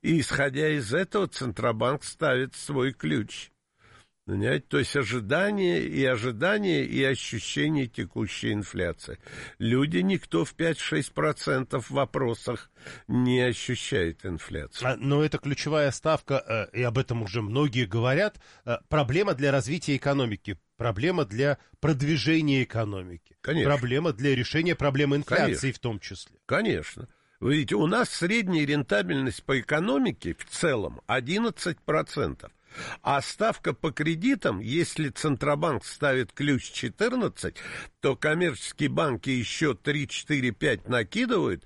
И, исходя из этого, Центробанк ставит свой ключ. Понимаете? То есть ожидание и ощущение текущей инфляции. Никто в 5-6% в вопросах не ощущает инфляцию. Но это ключевая ставка, и об этом уже многие говорят, проблема для развития экономики, проблема для продвижения экономики, Конечно. Проблема для решения проблемы инфляции. Конечно. В том числе. Конечно. Вы видите, у нас средняя рентабельность по экономике в целом 11%. А ставка по кредитам, если Центробанк ставит ключ 14, то коммерческие банки еще 3, 4, 5 накидывают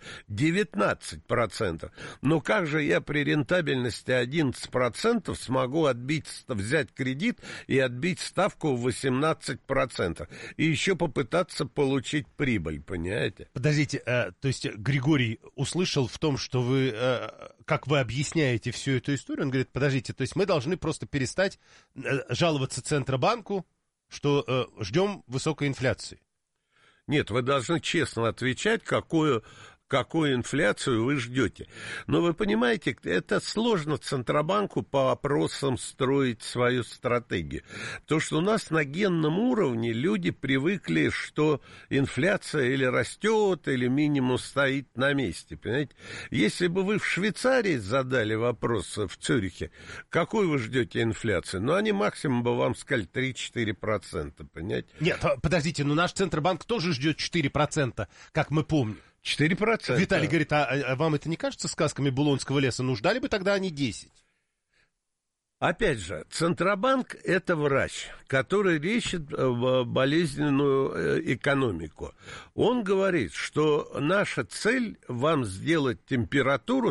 19%. Но как же я при рентабельности 11% смогу взять кредит и отбить ставку в 18%? И еще попытаться получить прибыль, понимаете? Подождите, то есть Григорий услышал в том, что вы, как вы объясняете всю эту историю, он говорит, подождите, то есть мы должны просто перестать жаловаться Центробанку, что ждем высокой инфляции. Нет, вы должны честно отвечать, какую инфляцию вы ждете. Но вы понимаете, это сложно Центробанку по вопросам строить свою стратегию. Потому что у нас на генном уровне люди привыкли, что инфляция или растет, или минимум стоит на месте. Понимаете? Если бы вы в Швейцарии задали вопрос в Цюрихе, какую вы ждете инфляцию, они максимум бы вам сказали 3-4%. Понимаете? Нет, подождите, наш Центробанк тоже ждет 4%, как мы помним. 4%. Виталий говорит, а вам это не кажется сказками Булонского леса? Ждали бы тогда они 10%. Опять же, Центробанк – это врач, который лечит болезненную экономику. Он говорит, что наша цель – вам сделать температуру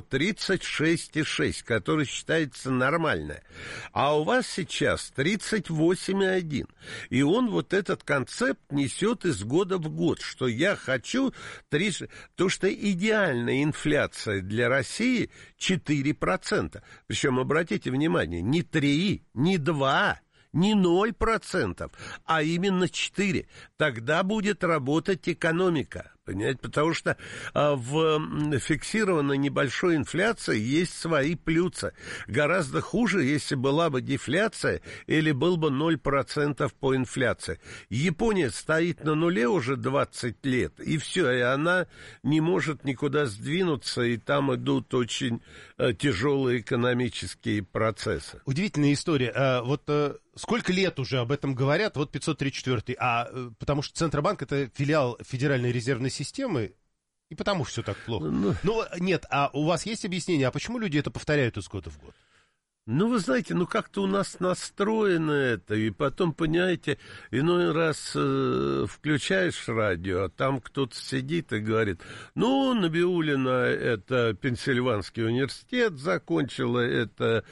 36,6, которая считается нормальной. А у вас сейчас 38,1. И он этот концепт несет из года в год, что я хочу 30... То, что идеальная инфляция для России 4%. Причем, обратите внимание, не 3, не 2, не 0%, а именно 4. Тогда будет работать экономика. Понимаете? Потому что в фиксированной небольшой инфляции есть свои плюсы. Гораздо хуже, если была бы дефляция или был бы 0% по инфляции. Япония стоит на нуле уже 20 лет, и все, и она не может никуда сдвинуться, и там идут очень тяжелые экономические процессы. Удивительная история. Сколько лет уже об этом говорят, 534-й, потому что Центробанк — это филиал Федеральной резервной системы, и потому все так плохо. Нет, а у вас есть объяснение, а почему люди это повторяют из года в год? Вы знаете, как-то у нас настроено это, и потом, понимаете, иной раз включаешь радио, а там кто-то сидит и говорит, Набиуллина это Пенсильванский университет закончила, это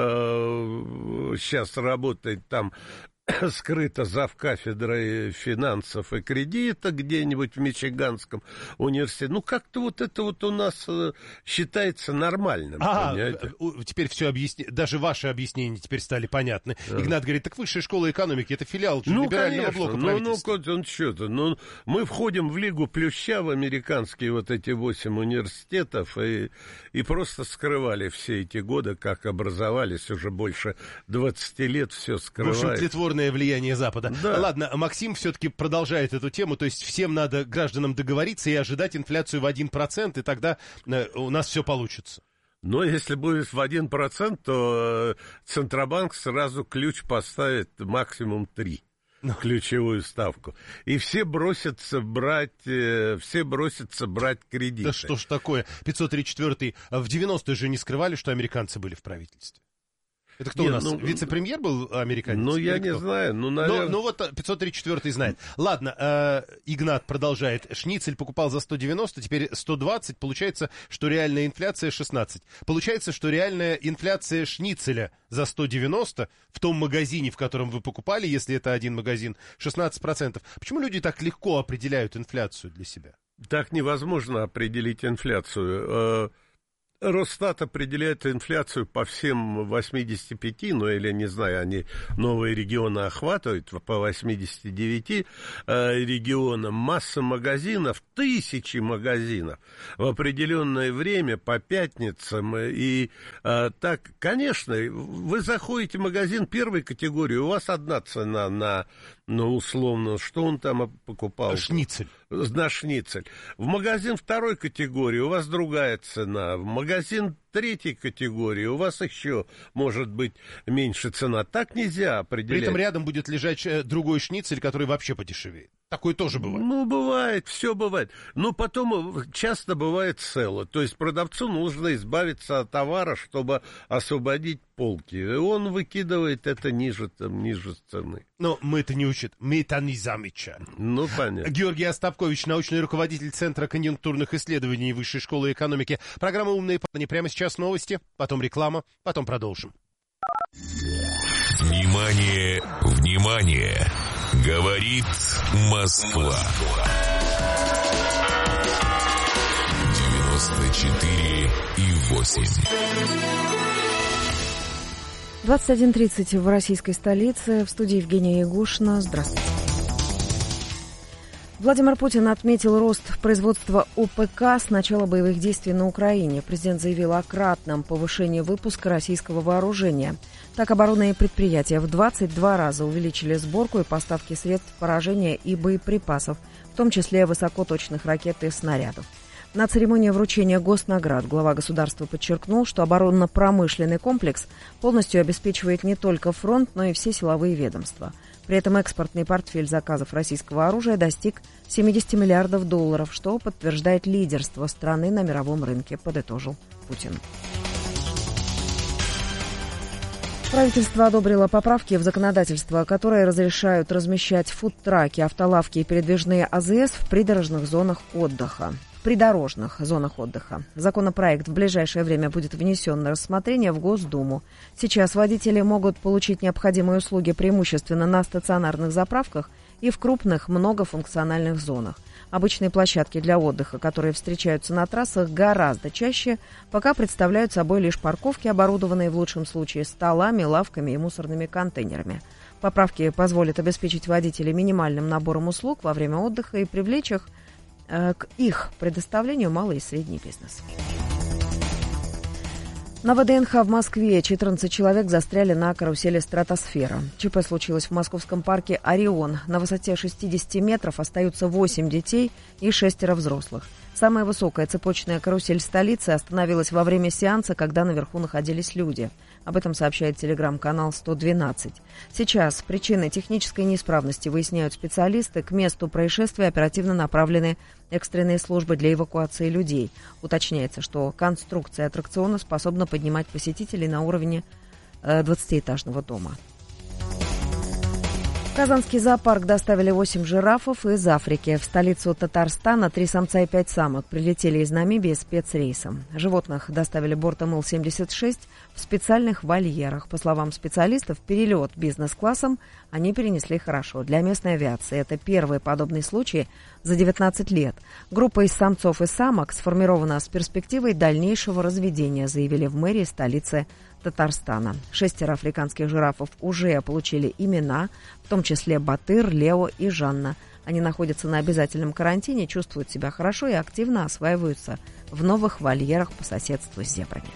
сейчас работает там скрыто завкафедрой финансов и кредита где-нибудь в Мичиганском университете. Как-то это у нас считается нормальным. Теперь все даже ваши объяснения теперь стали понятны. Да. Игнат говорит, так высшая школа экономики, это филиал либерального блока правительства. Мы входим в Лигу Плюща, в американские эти 8 университетов, и просто скрывали все эти годы, как образовались, уже больше 20 лет все скрывали. Влияние Запада. Да. Ладно, Максим все-таки продолжает эту тему, то есть всем надо, гражданам, договориться и ожидать инфляцию в 1%, и тогда у нас все получится. Но если будет в 1%, то Центробанк сразу ключ поставит максимум 3%. Ключевую ставку. И все бросятся брать кредиты. Да что ж такое? 534-й. В 90-е же не скрывали, что американцы были в правительстве. Это кто у нас? Вице-премьер был американец? Я не знаю. Наверное... 534-й знает. Ладно, Игнат продолжает. Шницель покупал за 190, теперь 120. Получается, что реальная инфляция 16. Получается, что реальная инфляция шницеля за 190 в том магазине, в котором вы покупали, если это один магазин, 16%. Почему люди так легко определяют инфляцию для себя? Так невозможно определить инфляцию. Росстат определяет инфляцию по всем 85, или, не знаю, они новые регионы охватывают, по 89 регионам. Масса магазинов, тысячи магазинов в определенное время по пятницам. И так, конечно, вы заходите в магазин первой категории, у вас одна цена на условно, что он там покупал? Шницель. На шницель. В магазин второй категории у вас другая цена. В магазин третьей категории у вас еще может быть меньше цена. Так нельзя определять. При этом рядом будет лежать другой шницель, который вообще подешевеет. Такое тоже бывает. Бывает, все бывает. Но потом часто бывает цело. То есть продавцу нужно избавиться от товара, чтобы освободить полки. И он выкидывает это ниже цены. Но мы это не учат. Мы это не замечаем. Понятно. Георгий Остапкович, научный руководитель Центра конъюнктурных исследований Высшей школы экономики. Программа «Умные парни». Прямо сейчас новости, потом реклама, потом продолжим. Внимание, внимание! Говорит Москва. 94,8. 21:30 в российской столице. В студии Евгения Ягушина. Здравствуйте. Владимир Путин отметил рост производства ОПК с начала боевых действий на Украине. Президент заявил о кратном повышении выпуска российского вооружения. Так, оборонные предприятия в 22 раза увеличили сборку и поставки средств поражения и боеприпасов, в том числе высокоточных ракет и снарядов. На церемонии вручения госнаград глава государства подчеркнул, что оборонно-промышленный комплекс полностью обеспечивает не только фронт, но и все силовые ведомства. При этом экспортный портфель заказов российского оружия достиг $70 миллиардов, что подтверждает лидерство страны на мировом рынке, подытожил Путин. Правительство одобрило поправки в законодательство, которые разрешают размещать фудтраки, автолавки и передвижные АЗС в придорожных зонах отдыха. Законопроект в ближайшее время будет внесен на рассмотрение в Госдуму. Сейчас водители могут получить необходимые услуги преимущественно на стационарных заправках и в крупных многофункциональных зонах. Обычные площадки для отдыха, которые встречаются на трассах гораздо чаще, пока представляют собой лишь парковки, оборудованные в лучшем случае столами, лавками и мусорными контейнерами. Поправки позволят обеспечить водителей минимальным набором услуг во время отдыха и привлечь их к их предоставлению малый и средний бизнес. На ВДНХ в Москве 14 человек застряли на карусели «Стратосфера». ЧП случилось в московском парке «Орион». На высоте 60 метров остаются 8 детей и 6 взрослых. Самая высокая цепочная карусель столицы остановилась во время сеанса, когда наверху находились люди. Об этом сообщает телеграм-канал 112. Сейчас причины технической неисправности выясняют специалисты. К месту происшествия оперативно направлены экстренные службы для эвакуации людей. Уточняется, что конструкция аттракциона способна поднимать посетителей на уровне 20-этажного дома. В Казанский зоопарк доставили 8 жирафов из Африки. В столицу Татарстана 3 самца и 5 самок прилетели из Намибии спецрейсом. Животных доставили бортом Ил-76 в специальных вольерах. По словам специалистов, перелет бизнес-классом они перенесли хорошо. Для местной авиации это первый подобный случай за 19 лет. Группа из самцов и самок сформирована с перспективой дальнейшего разведения, заявили в мэрии столицы Татарстана. 6 африканских жирафов уже получили имена, в том числе Батыр, Лео и Жанна. Они находятся на обязательном карантине, чувствуют себя хорошо и активно осваиваются в новых вольерах по соседству с зебрами.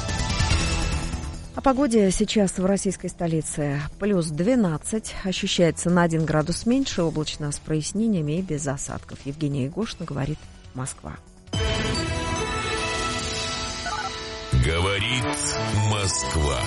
О погоде сейчас в российской столице плюс 12, ощущается на 1 градус меньше, облачно с прояснениями и без осадков. Евгения Ягушина, говорит Москва. Говорит Москва.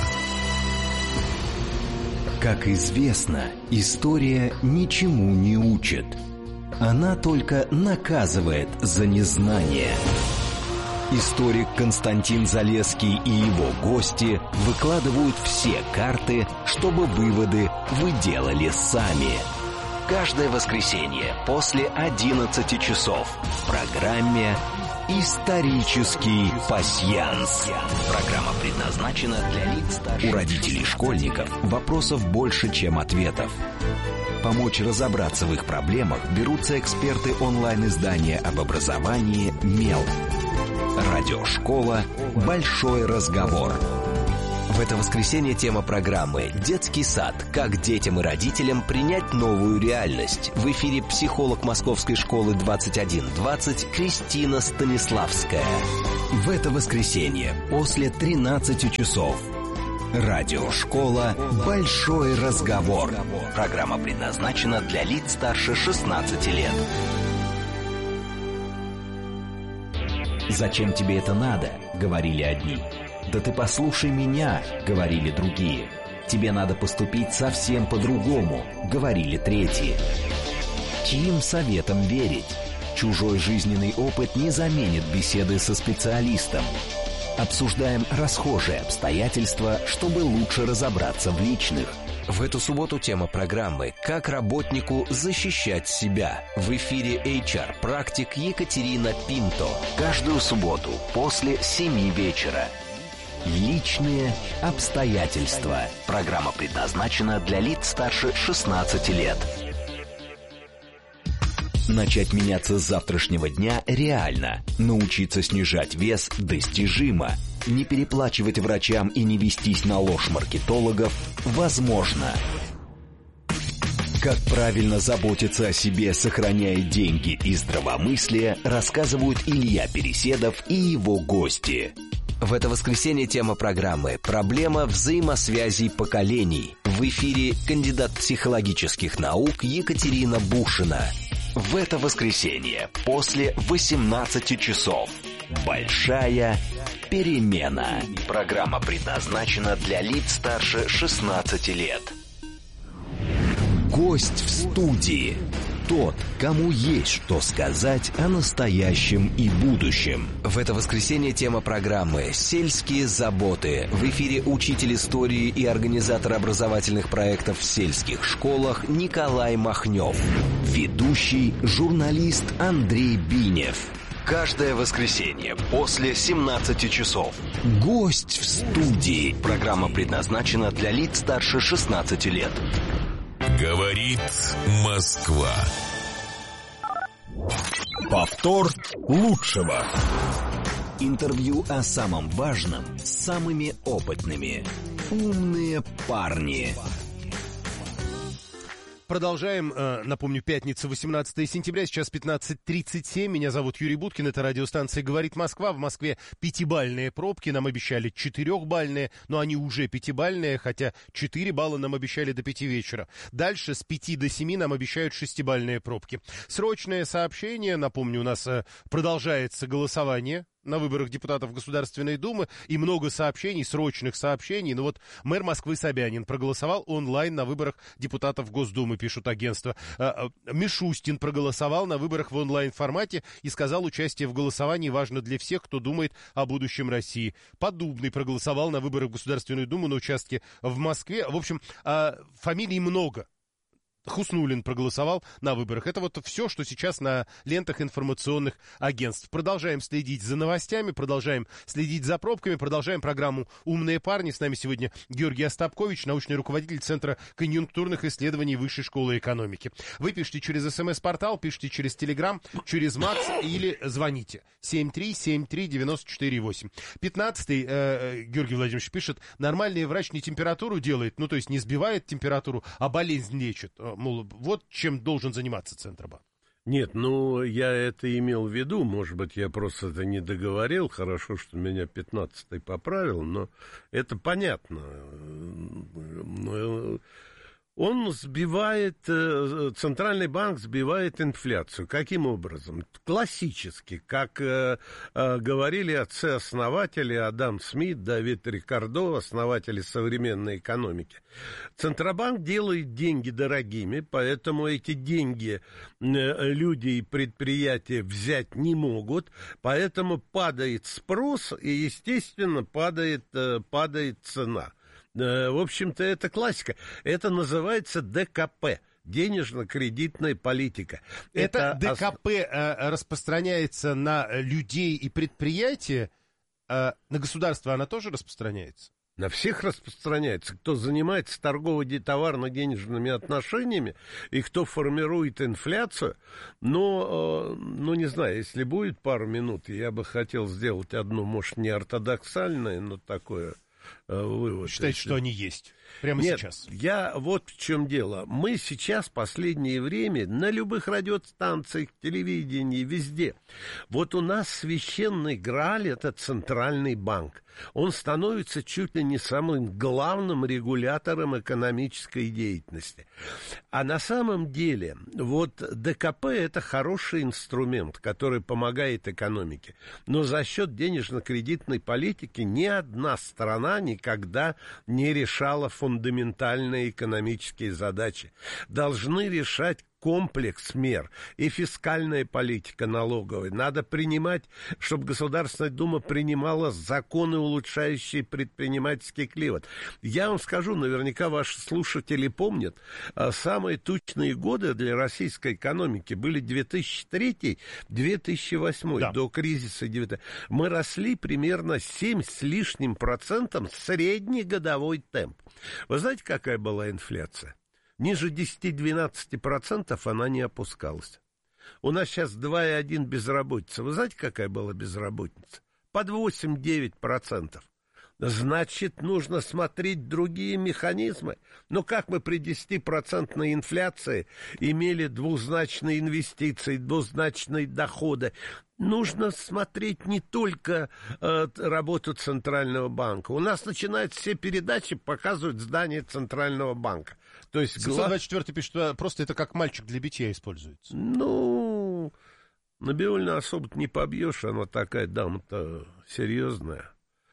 Как известно, история ничему не учит. Она только наказывает за незнание. Историк Константин Залесский и его гости выкладывают все карты, чтобы выводы вы делали сами. Каждое воскресенье после 11 часов в программе «Исторический пасьянс». Программа предназначена для лиц старше. У родителей школьников вопросов больше, чем ответов. Помочь разобраться в их проблемах берутся эксперты онлайн-издания об образовании «Мел». Радиошкола «Большой разговор». В это воскресенье тема программы «Детский сад. Как детям и родителям принять новую реальность». В эфире психолог Московской школы 2120 Кристина Станиславская. В это воскресенье после 13 часов. Радиошкола «Большой разговор». Программа предназначена для лиц старше 16 лет. «Зачем тебе это надо?» — говорили одни. «Да ты послушай меня», — говорили другие. «Тебе надо поступить совсем по-другому», — говорили третьи. Чьим советам верить? Чужой жизненный опыт не заменит беседы со специалистом. Обсуждаем расхожие обстоятельства, чтобы лучше разобраться в личных. В эту субботу тема программы «Как работнику защищать себя». В эфире HR-практик Екатерина Пинто. Каждую субботу после 7 вечера. Личные обстоятельства. Программа предназначена для лиц старше 16 лет. Начать меняться с завтрашнего дня реально. Научиться снижать вес достижимо. Не переплачивать врачам и не вестись на ложь маркетологов возможно. Как правильно заботиться о себе, сохраняя деньги и здравомыслие, рассказывают Илья Переседов и его гости. В это воскресенье тема программы «Проблема взаимосвязей поколений». В эфире кандидат психологических наук Екатерина Бушина. В это воскресенье после 18 часов. Большая перемена. Программа предназначена для лиц старше 16 лет. Гость в студии. Тот, кому есть что сказать о настоящем и будущем. В это воскресенье тема программы «Сельские заботы». В эфире учитель истории и организатор образовательных проектов в сельских школах Николай Махнев. Ведущий журналист Андрей Бинев. Каждое воскресенье после 17 часов. Гость в студии. Программа предназначена для лиц старше 16 лет. Говорит Москва. Повтор лучшего. Интервью о самом важном с самыми опытными. Умные парни. Продолжаем. Напомню, пятница, 18 сентября, сейчас 15:37. Меня зовут Юрий Буткин, это радиостанция «Говорит Москва». В Москве 5-бальные пробки, нам обещали 4-бальные, но они уже 5-бальные, хотя 4 балла нам обещали до 5 вечера. Дальше с 5 до 7 нам обещают 6-бальные пробки. Срочное сообщение, напомню, у нас продолжается голосование на выборах депутатов Государственной Думы, и много сообщений, срочных сообщений. Ну вот мэр Москвы Собянин проголосовал онлайн на выборах депутатов Госдумы, пишут агентства. Мишустин проголосовал на выборах в онлайн-формате и сказал, участие в голосовании важно для всех, кто думает о будущем России. Поддубный проголосовал на выборах в Государственную Думу на участке в Москве. В общем, фамилий много. Хуснуллин проголосовал на выборах. Это вот все, что сейчас на лентах информационных агентств. Продолжаем следить за новостями, продолжаем следить за пробками, продолжаем программу «Умные парни». С нами сегодня Георгий Остапкович, научный руководитель Центра конъюнктурных исследований Высшей школы экономики. Вы пишите через СМС-портал, пишите через Телеграм, через МАКС или звоните. 7373948. 15-й, Георгий Владимирович пишет, нормальный врач не температуру делает, ну то есть не сбивает температуру, а болезнь лечит. Мол, вот чем должен заниматься Центробанк. Нет, ну, я это имел в виду, может быть, я просто это не договорил, хорошо, что меня 15-й поправил, но это понятно. Он сбивает, Центральный банк сбивает инфляцию. Каким образом? Классически, как говорили отцы-основатели Адам Смит, Давид Рикардо, основатели современной экономики. Центробанк делает деньги дорогими, поэтому эти деньги люди и предприятия взять не могут, поэтому падает спрос и, естественно, падает цена. В общем-то, это классика. Это называется ДКП. Денежно-кредитная политика. Это ДКП распространяется на людей и предприятия, на государство она тоже распространяется? На всех распространяется, кто занимается торгово-товарно-денежными отношениями и кто формирует инфляцию. Но, не знаю, если будет пару минут, я бы хотел сделать одну, может, не ортодоксальное, но такое вывод. Считаете, что они есть? Прямо Нет, сейчас? Вот в чем дело. Мы сейчас, в последнее время, на любых радиостанциях, телевидении, везде. Вот у нас священный Грааль — это Центральный банк. Он становится чуть ли не самым главным регулятором экономической деятельности. А на самом деле, вот ДКП — это хороший инструмент, который помогает экономике. Но за счет денежно-кредитной политики ни одна страна никогда не решала фундаментальные экономические задачи. Должны решать комплекс мер и фискальная политика налоговая. Надо принимать, чтобы Государственная Дума принимала законы, улучшающие предпринимательский климат. Я вам скажу, наверняка ваши слушатели помнят, самые тучные годы для российской экономики были 2003-2008, да. До кризиса 2009. Мы росли примерно 7 с лишним процентом среднегодовой темп. Вы знаете, какая была инфляция? Ниже 10-12% она не опускалась. У нас сейчас 2,1 безработица. Вы знаете, какая была безработица? Под 8-9%. Значит, нужно смотреть другие механизмы. Но как мы при 10% инфляции имели двузначные инвестиции, двузначные доходы? Нужно смотреть не только работу Центрального банка. У нас начинают все передачи показывать здание Центрального банка. То есть 724 пишет, что просто это как мальчик для битья используется. Ну, Набиуллину особо не побьешь, она такая дама-то серьезная.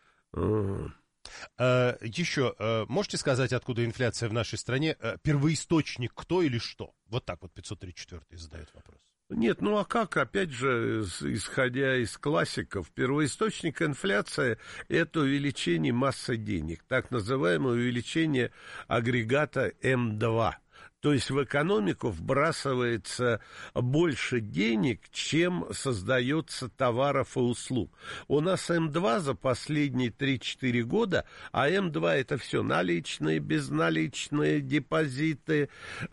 Еще можете сказать, откуда инфляция в нашей стране? Первоисточник кто или что? Вот так вот 534 задает вопрос. Нет, ну а как, опять же, исходя из классиков, первоисточник инфляции – это увеличение массы денег, так называемое увеличение агрегата М2. То есть в экономику вбрасывается больше денег, чем создается товаров и услуг. У нас М2 за последние 3-4 года, а М2 это все наличные, безналичные, депозиты,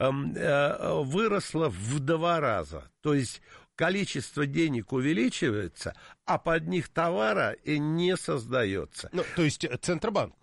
выросло в 2 раза. То есть количество денег увеличивается, а под них товара и не создается. Ну, то есть Центробанк?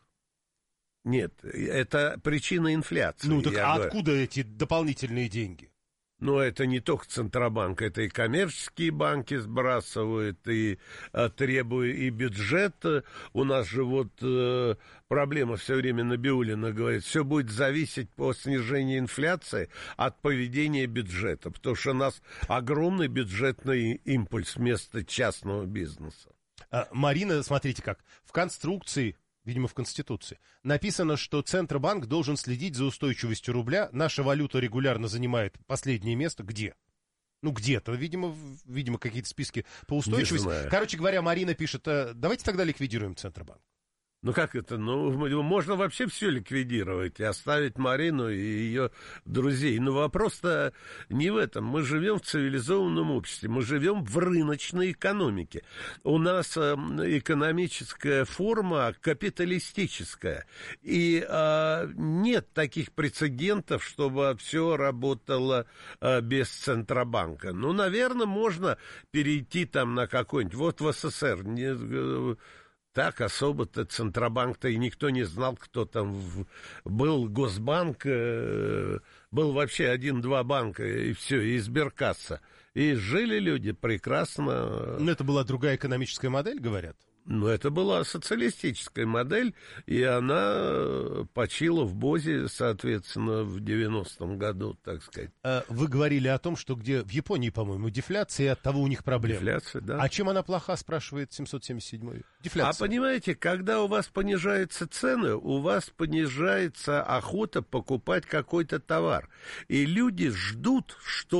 Нет, это причина инфляции. Ну так откуда эти дополнительные деньги? Ну, это не только Центробанк, это и коммерческие банки сбрасывают, и требуют, и бюджет. У нас же вот проблема все время Набиуллина говорит, все будет зависеть по снижению инфляции от поведения бюджета, потому что у нас огромный бюджетный импульс вместо частного бизнеса. Марина, смотрите как, в конструкции, видимо, в Конституции, написано, что Центробанк должен следить за устойчивостью рубля. Наша валюта регулярно занимает последнее место. Где? Ну, где-то, видимо, какие-то списки по устойчивости. Короче говоря, Марина пишет, давайте тогда ликвидируем Центробанк. Ну, как это? Ну, можно вообще все ликвидировать и оставить Марину и ее друзей. Но вопрос-то не в этом. Мы живем в цивилизованном обществе, мы живем в рыночной экономике. У нас экономическая форма капиталистическая. И нет таких прецедентов, чтобы все работало без Центробанка. Ну, наверное, можно перейти там на какой-нибудь... Вот в СССР... Так особо-то Центробанк-то и никто не знал, кто там был. Госбанк, был вообще 1-2 банка, и все, и Сберкасса. И жили люди прекрасно. Но это была другая экономическая модель, говорят? Ну, это была социалистическая модель, и она почила в БОЗе, соответственно, в 90-м году, так сказать. Вы говорили о том, что где в Японии, по-моему, дефляция, и оттого у них проблемы. Дефляция, да. А чем она плоха, спрашивает 777-й? Дефляция. А понимаете, когда у вас понижаются цены, у вас понижается охота покупать какой-то товар. И люди ждут,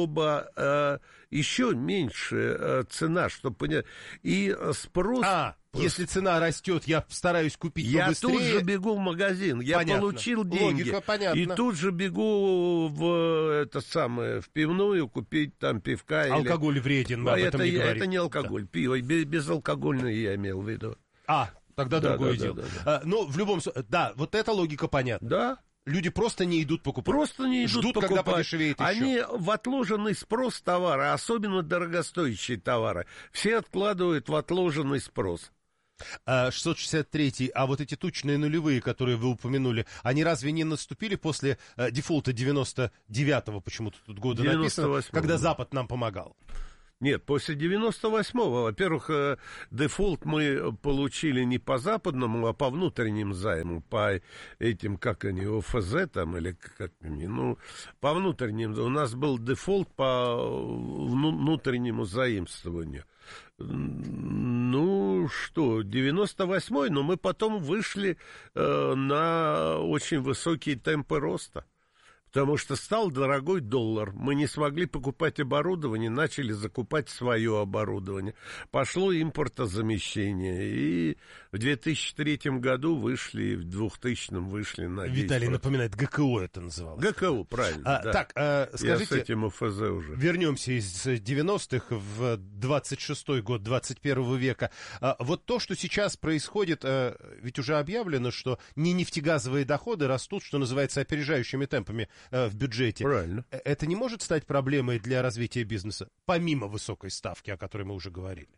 чтобы еще меньше цена, чтобы понять. И спрос... Если цена растет, я стараюсь купить побыстрее. Я тут же бегу в магазин, я получил деньги. Логика понятна. И тут же бегу в пивную купить там пивка. Алкоголь вреден, об этом не говорит. Это не алкоголь, да. Пиво, безалкогольное я имел в виду. Тогда другое дело. Но в любом случае, да, вот эта логика понятна. Да. Люди просто не идут покупать. Просто не идут Ждут, покупать. когда подешевеет еще. Они в отложенный спрос товара, особенно дорогостоящие товары, все откладывают в отложенный спрос. 663-й, а вот эти тучные нулевые, которые вы упомянули, они разве не наступили после дефолта 99-го, почему-то тут года написано, когда Запад нам помогал? Нет, после 98-го, во-первых, дефолт мы получили не по западному, а по внутренним займам, по этим, как они, ОФЗ там, или как они, ну, по внутренним. У нас был дефолт по внутреннему заимствованию. Ну, что, 98-й, но мы потом вышли на очень высокие темпы роста. Потому что стал дорогой доллар, мы не смогли покупать оборудование, начали закупать свое оборудование. Пошло импортозамещение, и в 2003 году вышли, в 2000-м вышли на 10%. Виталий напоминает, ГКО это называлось. ГКО, правильно, да. Так, скажите, я с этим ОФЗ уже. Вернемся из 90-х в 26-й год 21 века. Вот то, что сейчас происходит, ведь уже объявлено, что не нефтегазовые доходы растут, что называется, опережающими темпами в бюджете. Правильно. Это не может стать проблемой для развития бизнеса, помимо высокой ставки, о которой мы уже говорили?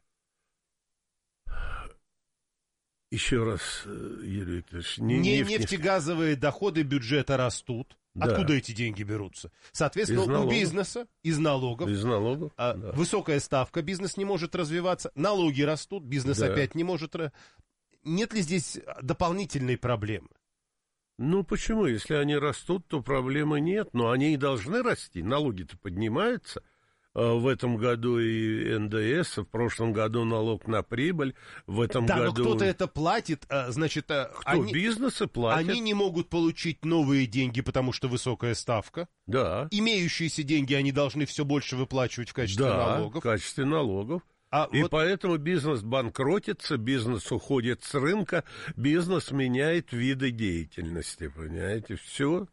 Еще раз, Юрий Викторович. Нефтегазовые доходы бюджета растут. Да. Откуда эти деньги берутся? Соответственно, у бизнеса из налогов. Из налогов. Да. Высокая ставка, бизнес не может развиваться. Налоги растут, бизнес опять не может. Нет ли здесь дополнительной проблемы? Ну, почему? Если они растут, то проблемы нет. Но они и должны расти. Налоги-то поднимаются. В этом году и НДС, в прошлом году налог на прибыль. В этом году... но кто-то это платит, значит... Бизнесы платят. Они не могут получить новые деньги, потому что высокая ставка. Да. Имеющиеся деньги они должны все больше выплачивать в качестве налогов. в качестве налогов. И поэтому бизнес банкротится, бизнес уходит с рынка, бизнес меняет виды деятельности, понимаете, все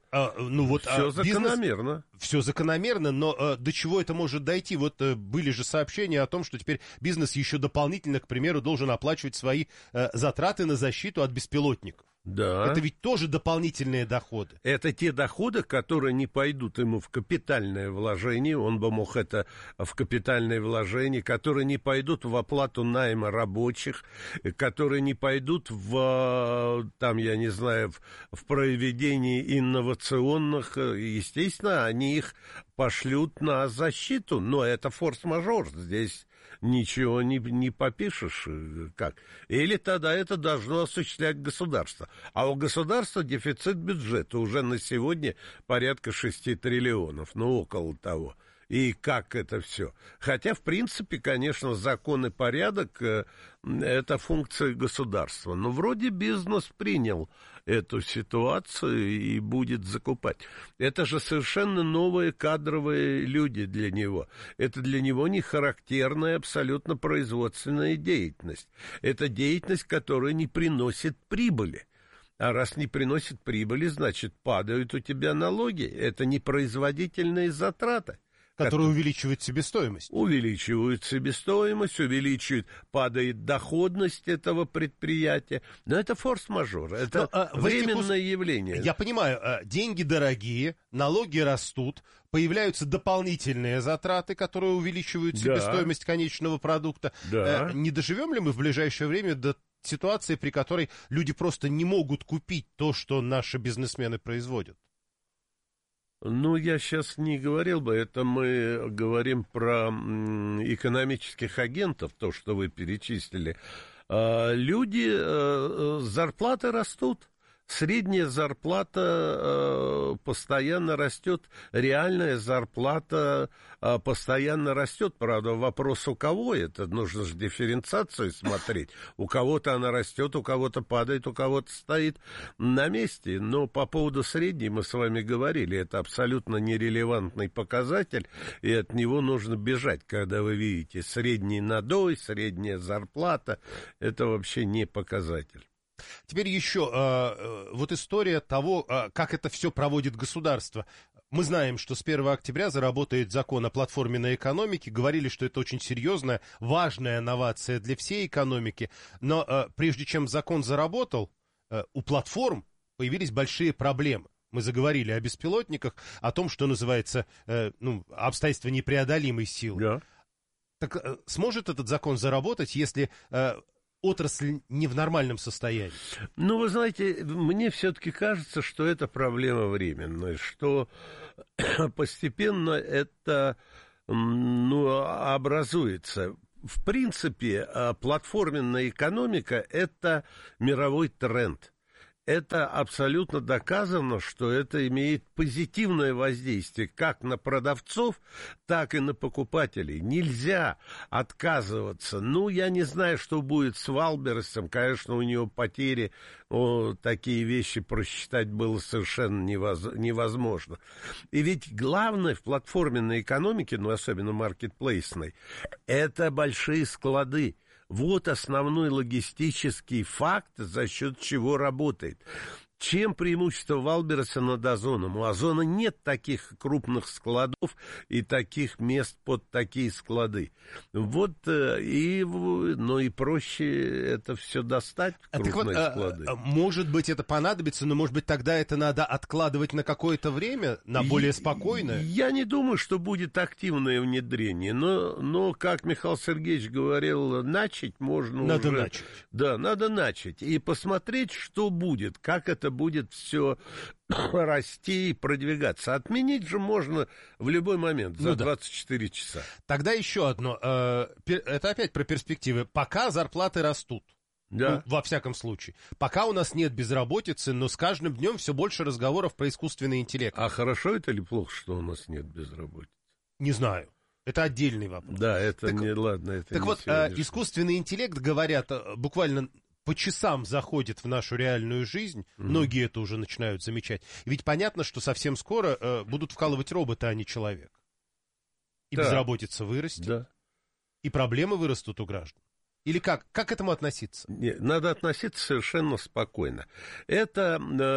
закономерно. Все закономерно, но до чего это может дойти? Вот были же сообщения о том, что теперь бизнес еще дополнительно, к примеру, должен оплачивать свои затраты на защиту от беспилотников. Да. Это ведь тоже дополнительные доходы. Это те доходы, которые не пойдут ему в капитальное вложение, он бы мог это в капитальное вложение, которые не пойдут в оплату найма рабочих, которые не пойдут в, там, я не знаю, в проведении инновационных, естественно, они их пошлют на защиту, но это форс-мажор, здесь ничего не попишешь, как. Или тогда это должно осуществлять государство. А у государства дефицит бюджета уже на сегодня порядка 6 триллионов, ну, около того. И как это все? Хотя, в принципе, конечно, закон и порядок – это функция государства. Но вроде бизнес принял эту ситуацию и будет закупать. Это же совершенно новые кадровые люди для него. Это для него не характерная абсолютно производственная деятельность. Это деятельность, которая не приносит прибыли. А раз не приносит прибыли, значит, падают у тебя налоги. Это непроизводительные затраты. Которые увеличивают себестоимость. Увеличивают себестоимость, падает доходность этого предприятия. Но это форс-мажор, это временное явление. Я понимаю, деньги дорогие, налоги растут, появляются дополнительные затраты, которые увеличивают себестоимость конечного продукта. Да. Не доживем ли мы в ближайшее время до ситуации, при которой люди просто не могут купить то, что наши бизнесмены производят? Ну, я сейчас не говорил бы, это мы говорим про экономических агентов, то, что вы перечислили. Люди, зарплаты растут. Средняя зарплата постоянно растет, реальная зарплата постоянно растет. Правда, вопрос у кого это, нужно же дифференциацию смотреть. У кого-то она растет, у кого-то падает, у кого-то стоит на месте. Но по поводу средней мы с вами говорили, это абсолютно нерелевантный показатель, и от него нужно бежать, когда вы видите средний надой, средняя зарплата, это вообще не показатель. Теперь еще вот история того, как это все проводит государство. Мы знаем, что с 1 октября заработает закон о платформенной экономике. Говорили, что это очень серьезная, важная новация для всей экономики. Но прежде чем закон заработал, у платформ появились большие проблемы. Мы заговорили о беспилотниках, о том, что называется обстоятельства непреодолимой силы. Да. Так сможет этот закон заработать, если отрасль не в нормальном состоянии? Ну, вы знаете, мне все-таки кажется, что это проблема временная, что постепенно это образуется. В принципе, платформенная экономика – это мировой тренд. Это абсолютно доказано, что это имеет позитивное воздействие как на продавцов, так и на покупателей. Нельзя отказываться. Я не знаю, что будет с Валбересом. Конечно, у него потери, такие вещи просчитать было совершенно невозможно. И ведь главное в платформенной экономике, особенно маркетплейсной, это большие склады. Вот основной логистический факт, за счет чего работает. Чем преимущество Валбереса над Озоном? У Озона нет таких крупных складов и таких мест под такие склады. И проще это все достать, крупные склады. Может быть, это понадобится, но, может быть, тогда это надо откладывать на какое-то время, на более спокойное? Я не думаю, что будет активное внедрение, но как Михаил Сергеевич говорил, начать можно уже. Надо начать. Да, надо начать и посмотреть, что будет, как это будет все расти и продвигаться. Отменить же можно в любой момент, за 24 часа. Тогда еще одно. Это опять про перспективы. Пока зарплаты растут. Да. Во всяком случае. Пока у нас нет безработицы, но с каждым днем все больше разговоров про искусственный интеллект. А хорошо это или плохо, что у нас нет безработицы? Не знаю. Это отдельный вопрос. Да, это ладно. Это так не вот, искусственный интеллект, говорят, буквально по часам заходит в нашу реальную жизнь. Многие это уже начинают замечать. Ведь понятно, что совсем скоро будут вкалывать роботы, а не человек. И безработица вырастет. Да. И проблемы вырастут у граждан. Или как? Как к этому относиться? Надо относиться совершенно спокойно. Это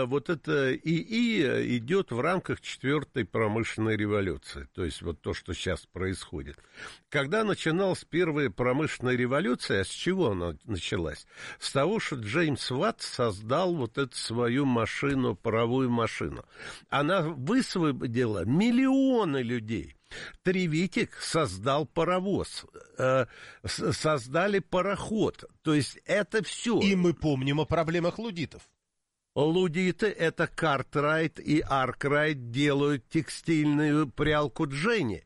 ИИ идет в рамках 4-й промышленной революции. То есть вот то, что сейчас происходит. Когда начиналась первая промышленная революция, а с чего она началась? С того, что Джеймс Ватт создал вот эту свою машину, паровую машину. Она высвободила миллионы людей. Тревитик создал паровоз, создали пароход. То есть это все. И мы помним о проблемах луддитов. Луддиты, это Картрайт и Аркрайт, делают текстильную прялку Дженни.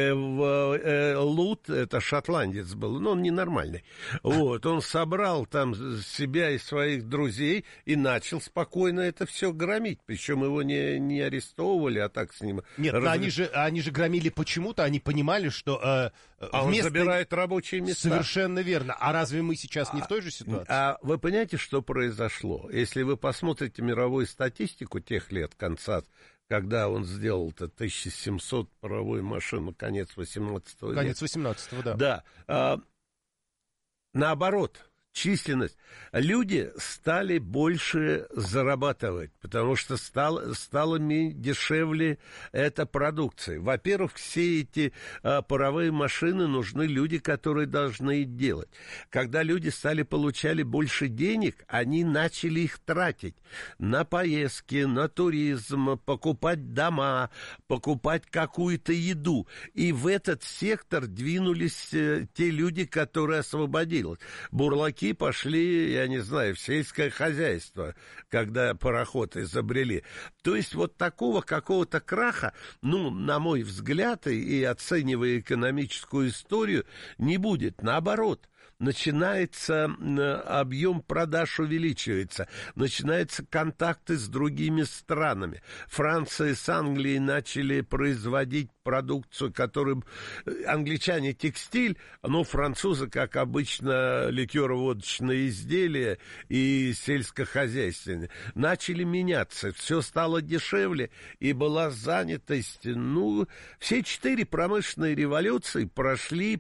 Луд, это шотландец был, но он ненормальный. Он собрал там себя и своих друзей и начал спокойно это все громить. Причем его не арестовывали, а так с ним... Нет, но они же громили почему-то, они понимали, что... он забирает рабочие места. Совершенно верно. А разве мы сейчас не в той же ситуации? А вы понимаете, что произошло? Если вы посмотрите мировую статистику тех лет, конца, когда он сделал-то 1700 паровую машину, конец 18 века. Конец 18-го, да. Да. Наоборот, численность. Люди стали больше зарабатывать, потому что стало дешевле эта продукция. Во-первых, все эти паровые машины нужны люди, которые должны их делать. Когда люди получали больше денег, они начали их тратить на поездки, на туризм, покупать дома, покупать какую-то еду. И в этот сектор двинулись те люди, которые освободились. Бурлаки пошли, я не знаю, в сельское хозяйство, когда пароход изобрели. То есть вот такого какого-то краха, на мой взгляд, и оценивая экономическую историю, не будет. Наоборот, начинается объем продаж увеличивается, начинаются контакты с другими странами. Франция с Англией начали производить продукцию, которую англичане текстиль, французы, как обычно, ликерово-водочные изделия и сельскохозяйственные. Начали меняться, все стало дешевле, и была занятость. Все 4 промышленные революции прошли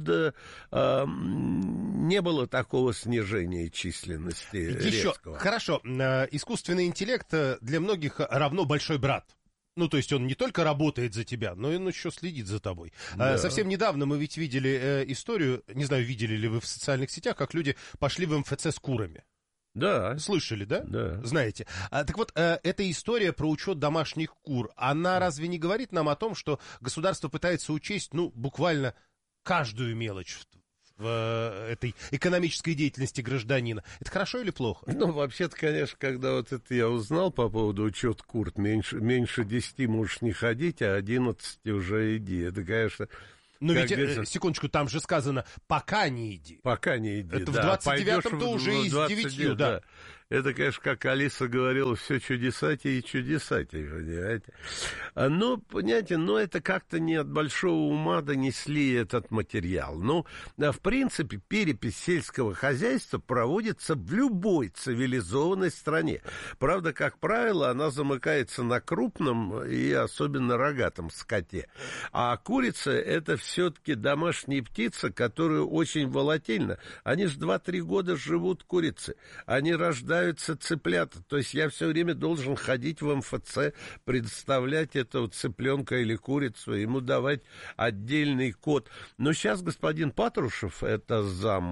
не было такого снижения численности резкого. Хорошо. Искусственный интеллект для многих равно большой брат. Ну, то есть он не только работает за тебя, но и он еще следит за тобой. Да. Совсем недавно мы ведь видели историю, не знаю, видели ли вы в социальных сетях, как люди пошли в МФЦ с курами. Да. Слышали, да? Да. Знаете. Так вот, эта история про учет домашних кур, она разве не говорит нам о том, что государство пытается учесть, ну, буквально каждую мелочь в этой экономической деятельности гражданина? Это хорошо или плохо? Ну, вообще-то, конечно, когда вот это я узнал по поводу учета кур, меньше 10 можешь не ходить, а 11 уже иди. Это, конечно... Но ведь, говорится, секундочку, там же сказано, пока не иди. Пока не иди. Это да, в 29-м-то уже и с 9, да. Это, конечно, как Алиса говорила, все чудесатей и чудесатей, понимаете. Но, понимаете, это как-то не от большого ума донесли этот материал. Ну, в принципе, перепись сельского хозяйства проводится в любой цивилизованной стране. Правда, как правило, она замыкается на крупном и особенно рогатом скоте. А курица – это все-таки домашняя птица, которая очень волатильна. Они же 2-3 года живут, курицы. Они рождаются цыплята. То есть я все время должен ходить в МФЦ, предоставлять этого цыпленка или курицу, ему давать отдельный код. Но сейчас господин Патрушев, это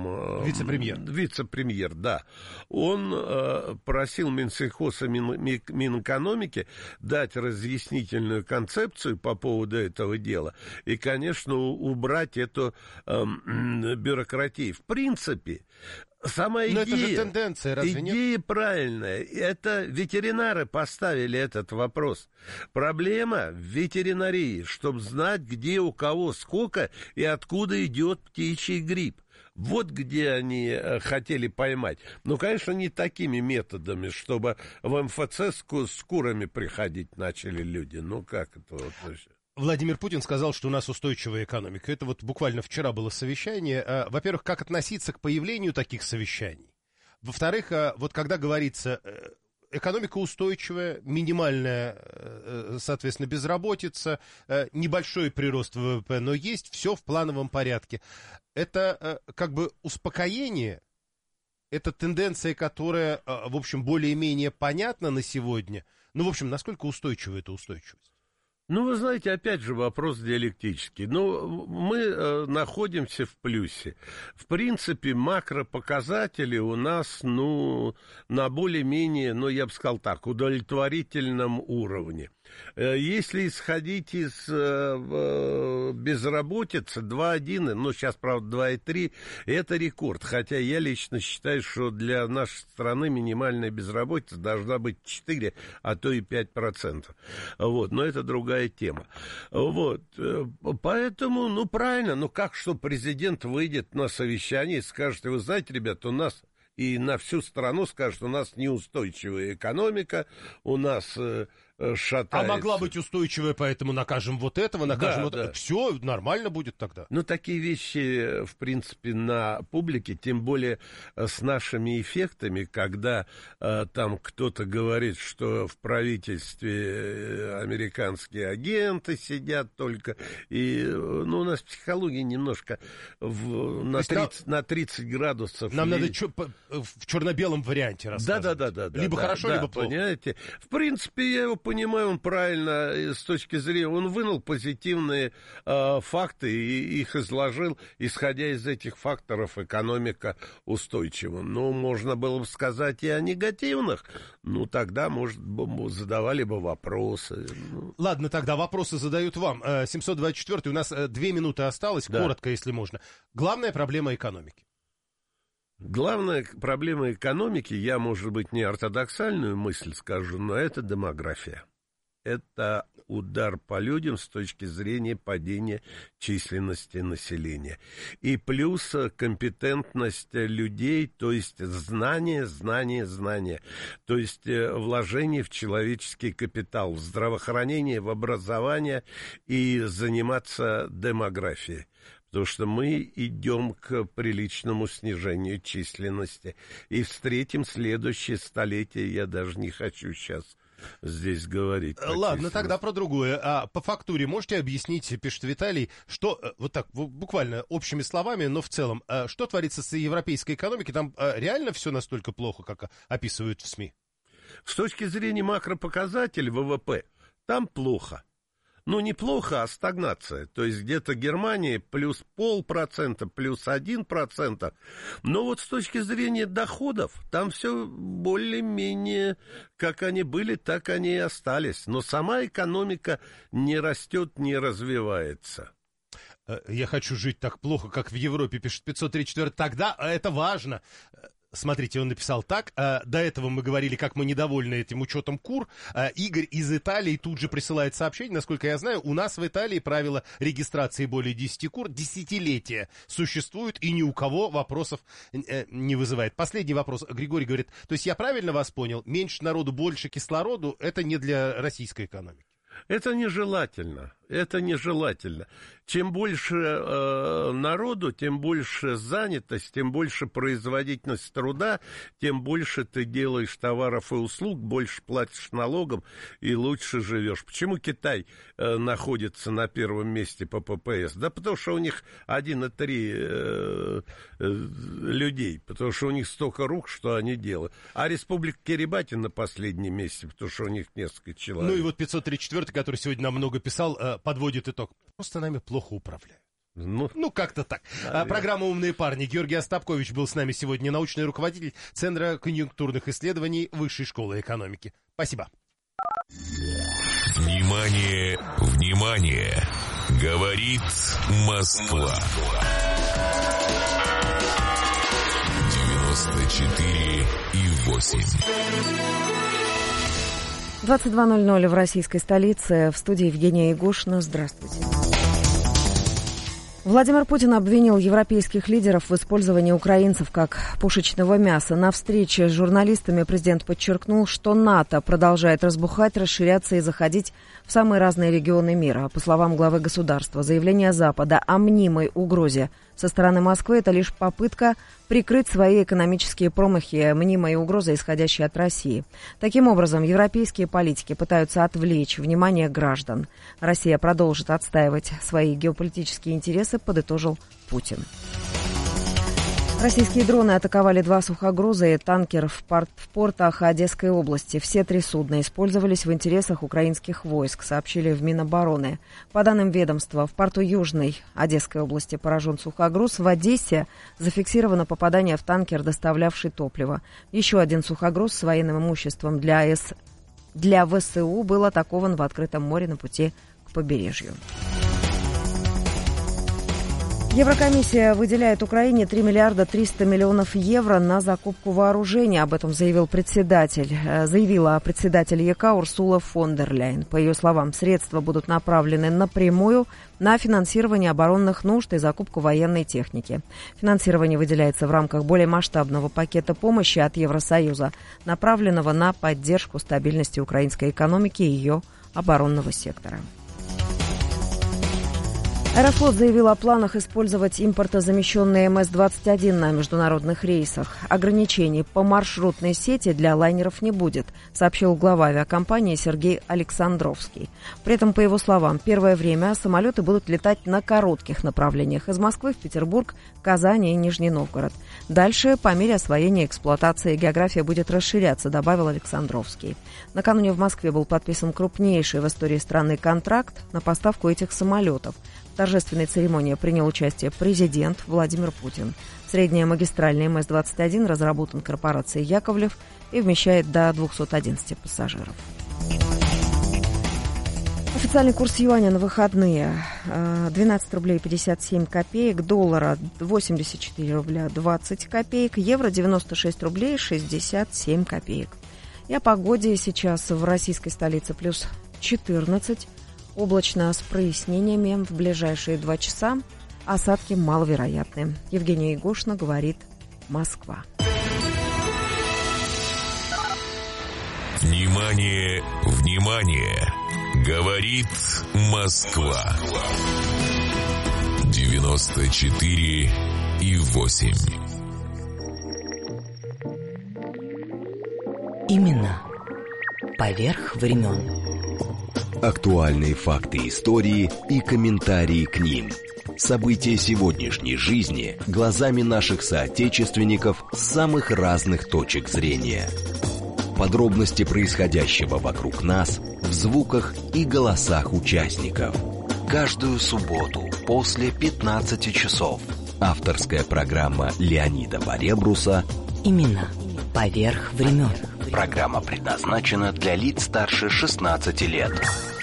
вице-премьер, да, он просил Минсельхоз и Минэкономики дать разъяснительную концепцию по поводу этого дела и, конечно, убрать эту бюрократию. В принципе, сама идея... Но это же тенденция, разве нет? Идея правильная. Это ветеринары поставили этот вопрос. Проблема в ветеринарии, чтобы знать, где у кого сколько и откуда идет птичий грипп. Вот где они хотели поймать. Ну, конечно, не такими методами, чтобы в МФЦ с курами приходить начали люди. Ну, как это вот вообще? Владимир Путин сказал, что у нас устойчивая экономика. Это вот буквально вчера было совещание. Во-первых, как относиться к появлению таких совещаний? Во-вторых, вот когда говорится, экономика устойчивая, минимальная, соответственно, безработица, небольшой прирост ВВП, но есть все в плановом порядке. Это как бы успокоение, это тенденция, которая, в общем, более-менее понятна на сегодня. Ну, в общем, насколько устойчива эта устойчивость? Ну, вы знаете, опять же, вопрос диалектический. Ну, мы находимся в плюсе. В принципе, макропоказатели у нас, на более-менее, я бы сказал так, удовлетворительном уровне. Если исходить из безработицы 2,1, сейчас, правда, 2,3, это рекорд. Хотя я лично считаю, что для нашей страны минимальная безработица должна быть 4, а то и 5%. Вот, но это другая тема. Вот, поэтому, правильно, как что президент выйдет на совещание и скажет, вы знаете, ребята, у нас... И на всю страну скажут, у нас неустойчивая экономика, у нас шатается. А могла быть устойчивая, поэтому накажем вот этого, накажем вот это. Все нормально будет тогда. Такие вещи, в принципе, на публике, тем более с нашими эффектами, когда там кто-то говорит, что в правительстве американские агенты сидят только, и у нас психология немножко на 30 градусов. Нам надо в черно-белом варианте рассказывать. Да. Либо хорошо, либо плохо. Понимаете? В принципе, я его понимаю, он правильно с точки зрения... Он вынул позитивные факты и их изложил, исходя из этих факторов, экономика устойчива. Можно было бы сказать и о негативных. Тогда, может, задавали бы вопросы. Ладно, тогда вопросы задают вам. 724-й, у нас 2 минуты осталось, коротко, если можно. Главная проблема экономики. Главная проблема экономики, я, может быть, не ортодоксальную мысль скажу, но это демография. Это удар по людям с точки зрения падения численности населения. И плюс компетентность людей, то есть знание. То есть вложение в человеческий капитал, в здравоохранение, в образование и заниматься демографией. Потому что мы идем к приличному снижению численности. И встретим следующее столетие, я даже не хочу сейчас здесь говорить. Ладно, тогда про другое. А по фактуре можете объяснить, пишет Виталий, что, вот так, буквально общими словами, но в целом, что творится с европейской экономикой? Там реально все настолько плохо, как описывают в СМИ? С точки зрения макропоказателей ВВП, там плохо. Ну, не плохо, а стагнация. То есть где-то Германия плюс 0,5%, плюс 1%. Но вот с точки зрения доходов, там все более-менее, как они были, так они и остались. Но сама экономика не растет, не развивается. Я хочу жить так плохо, как в Европе, пишет 534. Тогда это важно. Смотрите, он написал так. До этого мы говорили, как мы недовольны этим учетом кур. Игорь из Италии тут же присылает сообщение. Насколько я знаю, у нас в Италии правило регистрации более 10 кур десятилетия существует, и ни у кого вопросов не вызывает. Последний вопрос. Григорий говорит, то есть я правильно вас понял? Меньше народу, больше кислороду. Это не для российской экономики. Это нежелательно. Это нежелательно. Чем больше народу, тем больше занятость, тем больше производительность труда, тем больше ты делаешь товаров и услуг, больше платишь налогом и лучше живешь. Почему Китай находится на первом месте по ППС? Да потому что у них 1,3 людей, потому что у них столько рук, что они делают. А Республика Кирибати на последнем месте, потому что у них несколько человек. Ну и вот 534, который сегодня нам много писал, подводит итог. Просто нами плохо управляют. Ну, как-то так. Программа «Умные парни». Георгий Остапкович был с нами сегодня, научный руководитель Центра конъюнктурных исследований Высшей школы экономики. Спасибо. Внимание, внимание! Говорит Москва. 94,8. 22:00 в российской столице. В студии Евгения Ягушина. Здравствуйте. Владимир Путин обвинил европейских лидеров в использовании украинцев как пушечного мяса. На встрече с журналистами президент подчеркнул, что НАТО продолжает разбухать, расширяться и заходить в самые разные регионы мира. По словам главы государства, заявление Запада о мнимой угрозе со стороны Москвы – это лишь попытка прикрыть свои экономические промахи мнимой угрозой, исходящей от России. Таким образом, европейские политики пытаются отвлечь внимание граждан. Россия продолжит отстаивать свои геополитические интересы, подытожил Путин. Российские дроны атаковали 2 сухогруза и танкер в портах Одесской области. Все 3 судна использовались в интересах украинских войск, сообщили в Минобороны. По данным ведомства, в порту Южной Одесской области поражен сухогруз. В Одессе зафиксировано попадание в танкер, доставлявший топливо. Еще один сухогруз с военным имуществом для ВСУ был атакован в открытом море на пути к побережью. Еврокомиссия выделяет Украине 3 миллиарда 300 миллионов евро на закупку вооружения. Об этом заявила председатель ЕК Урсула фон дер Ляйен. По ее словам, средства будут направлены напрямую на финансирование оборонных нужд и закупку военной техники. Финансирование выделяется в рамках более масштабного пакета помощи от Евросоюза, направленного на поддержку стабильности украинской экономики и ее оборонного сектора. Аэрофлот заявил о планах использовать импортозамещенные МС-21 на международных рейсах. Ограничений по маршрутной сети для лайнеров не будет, сообщил глава авиакомпании Сергей Александровский. При этом, по его словам, первое время самолеты будут летать на коротких направлениях из Москвы в Петербург, Казань и Нижний Новгород. Дальше, по мере освоения эксплуатации, география будет расширяться, добавил Александровский. Накануне в Москве был подписан крупнейший в истории страны контракт на поставку этих самолетов. В торжественной церемонии принял участие президент Владимир Путин. Средняя магистральная МС-21 разработан корпорацией «Яковлев» и вмещает до 211 пассажиров. Официальный курс юаня на выходные 12 рублей 57 копеек, доллара 84 рубля 20 копеек, евро 96 рублей 67 копеек. И о погоде сейчас в российской столице плюс 14. Облачно с прояснениями в ближайшие 2 часа. Осадки маловероятны. Евгения Ягушина, говорит Москва. Внимание, внимание! Говорит Москва. 94,8. Именно поверх времен. Актуальные факты истории и комментарии к ним. События сегодняшней жизни глазами наших соотечественников с самых разных точек зрения. подробности происходящего вокруг нас в звуках и голосах участников. Каждую субботу после 15 часов. Авторская программа Леонида Поребруса Имена поверх времен. Программа предназначена для лиц старше 16 лет.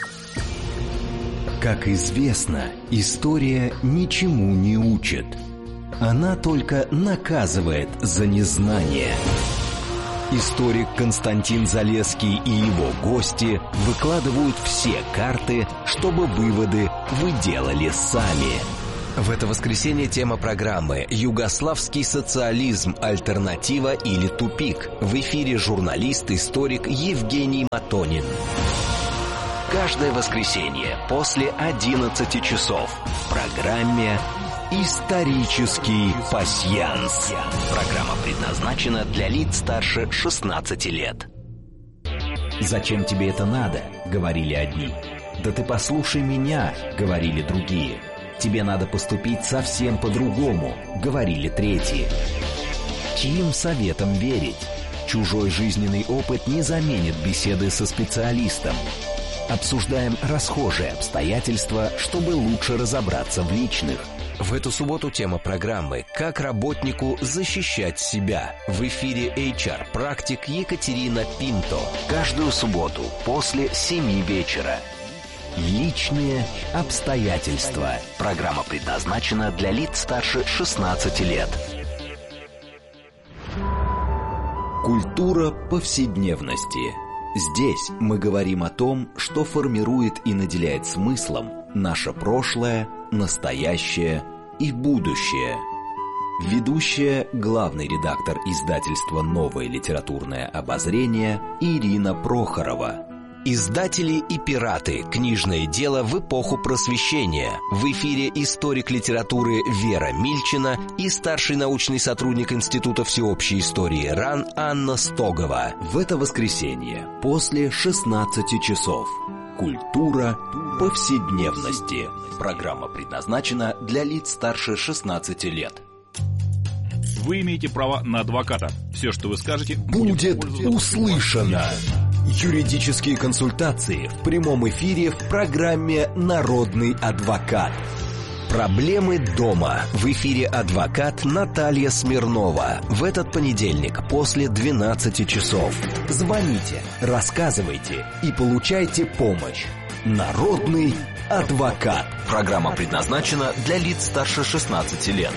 Как известно, история ничему не учит. Она только наказывает за незнание. Историк Константин Залесский и его гости выкладывают все карты, чтобы выводы вы делали сами. В это воскресенье тема программы «Югославский социализм. Альтернатива или тупик». В эфире журналист-историк Евгений Матонин. Каждое воскресенье после 11 часов в программе «Исторический пасьянс». Программа предназначена для лиц старше 16 лет. «Зачем тебе это надо?» — говорили одни. «Да ты послушай меня», — говорили другие. «Тебе надо поступить совсем по-другому», — говорили третьи. Чьим советам верить? Чужой жизненный опыт не заменит беседы со специалистом. Обсуждаем расхожие обстоятельства, чтобы лучше разобраться в личных. В эту субботу тема программы «Как работнику защищать себя». В эфире HR-практик Екатерина Пинто. Каждую субботу после 7 вечера. Личные обстоятельства. Программа предназначена для лиц старше 16 лет. Культура повседневности. Здесь мы говорим о том, что формирует и наделяет смыслом наше прошлое, настоящее и будущее. Ведущая, главный редактор издательства «Новое литературное обозрение» Ирина Прохорова. Издатели и пираты. Книжное дело в эпоху Просвещения. В эфире историк литературы Вера Мильчина и старший научный сотрудник Института всеобщей истории РАН Анна Стогова. В это воскресенье после 16 часов. Культура повседневности. Программа предназначена для лиц старше 16 лет. Вы имеете право на адвоката. Все, что вы скажете, будет услышано. Юридические консультации в прямом эфире в программе «Народный адвокат». Проблемы дома. В эфире адвокат Наталья Смирнова. В этот понедельник после 12 часов. Звоните, рассказывайте и получайте помощь. Народный адвокат. Программа предназначена для лиц старше 16 лет.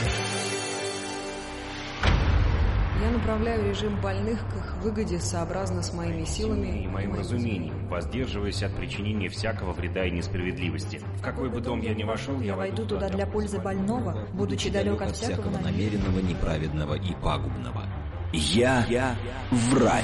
Я направляю режим больных к их выгоде сообразно с моими силами и моим разумением, воздерживаясь от причинения всякого вреда и несправедливости. В какой бы дом я ни вошел, я войду туда для пользы больного, будучи далек от всякого намеренного, неправедного и пагубного. Я врач.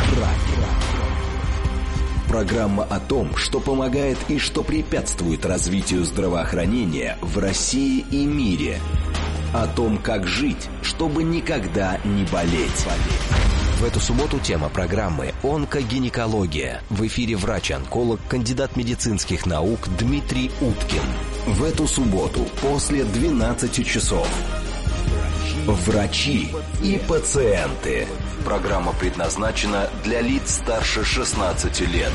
Программа о том, что помогает и что препятствует развитию здравоохранения в России и мире. О том, как жить, чтобы никогда не болеть. В эту субботу тема программы «Онкогинекология». В эфире врач-онколог, кандидат медицинских наук Дмитрий Уткин. В эту субботу после 12 часов. Врачи и пациенты. Программа предназначена для лиц старше 16 лет.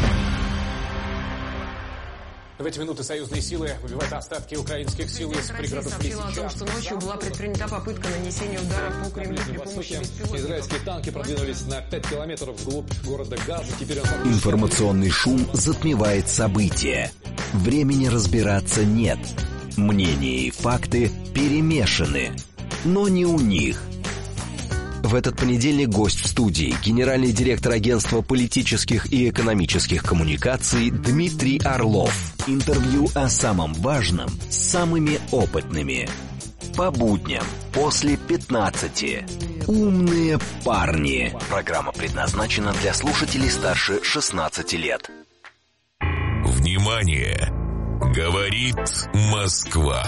В эти минуты союзные силы выбивают остатки украинских сил из пригородов Лисичанска. о том, что ночью была предпринята попытка нанесения удара по Кремлю при помощи беспилотников. Израильские танки продвинулись на 5 километров вглубь города Газа. Теперь Информационный шум затмевает события. Времени разбираться нет. Мнения и факты перемешаны. Но не у них. В этот понедельник гость в студии — генеральный директор агентства политических и экономических коммуникаций Дмитрий Орлов. Интервью о самом важном с самыми опытными. По будням после 15. Умные парни. Программа предназначена для слушателей старше 16 лет. Внимание! Говорит Москва.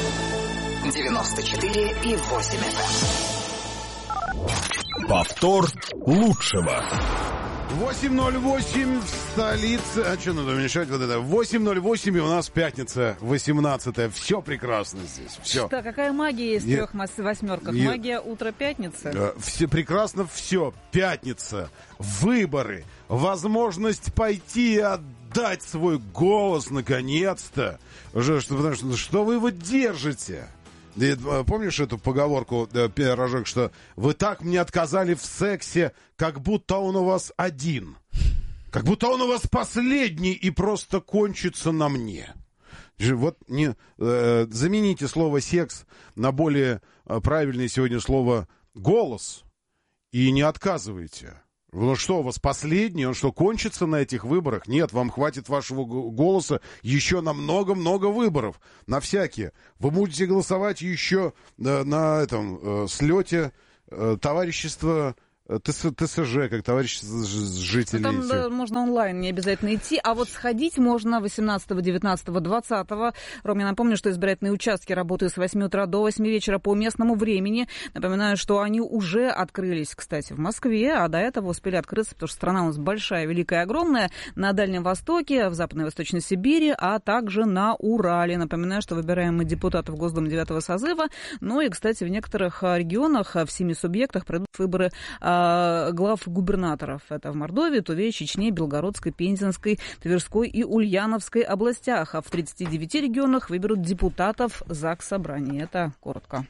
94,8 FM. Повтор лучшего. 8:08 в столице. А что надо мешать вот это? 8:08, и у нас пятница, 18-е. Все прекрасно здесь. Все. Что, какая магия есть в трех восьмерках? Магия утра пятницы? Все прекрасно, все. Пятница. Выборы. Возможность пойти и отдать свой голос, наконец-то. Потому что вы его держите? Помнишь эту поговорку, Рожок, что вы так мне отказали в сексе, как будто он у вас один. Как будто он у вас последний и просто кончится на мне. Вот замените слово «секс» на более правильное сегодня слово «голос» и не отказывайте. Ну что, у вас последний? Он что, кончится на этих выборах? Нет, вам хватит вашего голоса еще на много-много выборов. На всякие. Вы будете голосовать еще на этом слете товарищества ТСЖ, как товарищество жителей. Там да, можно онлайн, не обязательно идти. А вот сходить можно 18, 19, 20. Ром, я напомню, что избирательные участки работают с 8 утра до 8 вечера по местному времени. Напоминаю, что они уже открылись, кстати, в Москве, а до этого успели открыться, потому что страна у нас большая, великая, огромная, на Дальнем Востоке, в Западной и Восточной Сибири, а также на Урале. Напоминаю, что выбираем мы депутатов Госдумы 9 созыва. Ну и, кстати, в некоторых регионах, в 7 субъектах пройдут выборы глав губернаторов. Это в Мордовии, Туве, Чечне, Белгородской, Пензенской, Тверской и Ульяновской областях. А в 39 регионах выберут депутатов Заксобрания. Это коротко.